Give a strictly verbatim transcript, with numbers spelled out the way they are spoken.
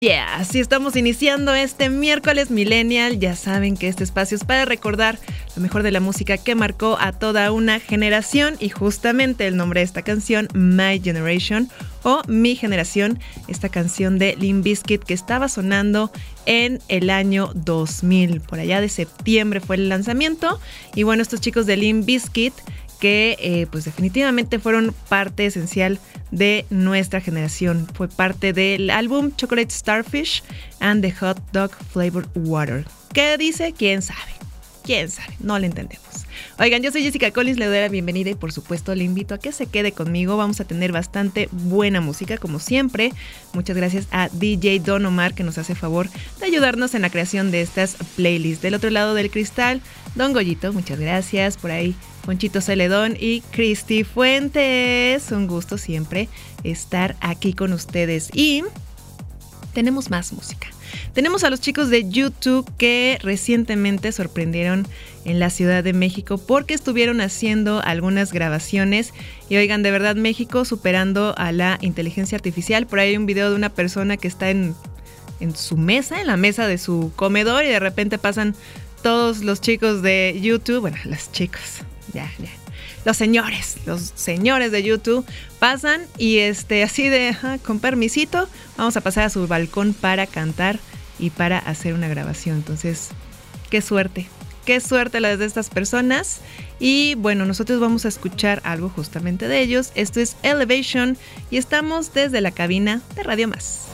Yeah, así estamos iniciando este miércoles Millennial. Ya saben que este espacio es para recordar lo mejor de la música que marcó a toda una generación, y justamente el nombre de esta canción, My Generation o Mi Generación, esta canción de Limp Bizkit que estaba sonando en el año dos mil, por allá de septiembre fue el lanzamiento. Y bueno, estos chicos de Limp Bizkit que eh, pues definitivamente fueron parte esencial de nuestra generación. Fue parte del álbum Chocolate Starfish and the Hot Dog Flavored Water. ¿Qué dice? ¿Quién sabe? ¿Quién sabe? No lo entendemos. Oigan, yo soy Jessica Collins, le doy la bienvenida y por supuesto le invito a que se quede conmigo. Vamos a tener bastante buena música como siempre. Muchas gracias a D J Don Omar, que nos hace favor de ayudarnos en la creación de estas playlists. Del otro lado del cristal, Don Goyito, muchas gracias. Por ahí Ponchito Celedón y Cristi Fuentes. Un gusto siempre estar aquí con ustedes. Y tenemos más música. Tenemos a los chicos de YouTube que recientemente sorprendieron en la Ciudad de México porque estuvieron haciendo algunas grabaciones. Y oigan, de verdad, México superando a la inteligencia artificial. Por ahí hay un video de una persona que está en, en su mesa, en la mesa de su comedor, y de repente pasan todos los chicos de YouTube, bueno, los chicos, ya, ya. Los señores, los señores de YouTube pasan y este así de, ajá, con permisito, vamos a pasar a su balcón para cantar y para hacer una grabación. Entonces, qué suerte, qué suerte la de estas personas. Y bueno, nosotros vamos a escuchar algo justamente de ellos. Esto es Elevation y estamos desde la cabina de Radio Más.